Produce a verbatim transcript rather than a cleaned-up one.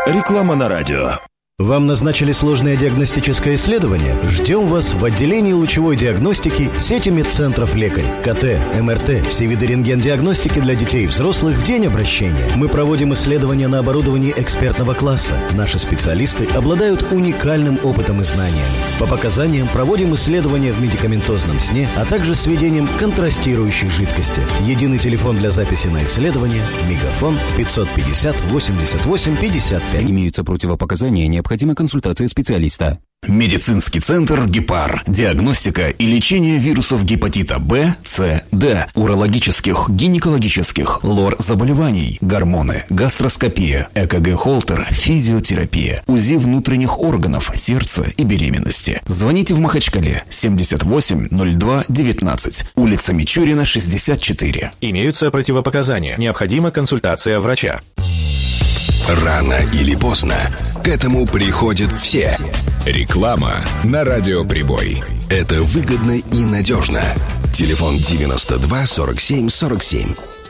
Реклама на радио. Вам назначили сложное диагностическое исследование? Ждем вас в отделении лучевой диагностики сети медцентров «Лекарь». КТ, МРТ, все виды рентген-диагностики для детей и взрослых в день обращения. Мы проводим исследования на оборудовании экспертного класса. Наши специалисты обладают уникальным опытом и знаниями. По показаниям проводим исследования в медикаментозном сне, а также с введением контрастирующей жидкости. Единый телефон для записи на исследование – Мегафон пятьсот пятьдесят восемьдесят восемь пятьдесят пять. Имеются противопоказания, необходима консультация специалиста. Медицинский центр «Гепар». Диагностика и лечение вирусов гепатита Б, С, Д, урологических, гинекологических, лор-заболеваний, гормоны, гастроскопия, ЭКГ-холтер, физиотерапия, УЗИ внутренних органов, сердца и беременности. Звоните в Махачкале, семьдесят восемь ноль два девятнадцать, улица Мичурина, шестьдесят четыре. Имеются противопоказания. Необходима консультация врача. Рано или поздно к этому приходят все. Реклама на радиоприбой. Это выгодно и надежно. Телефон девяносто два сорок семь сорок семь.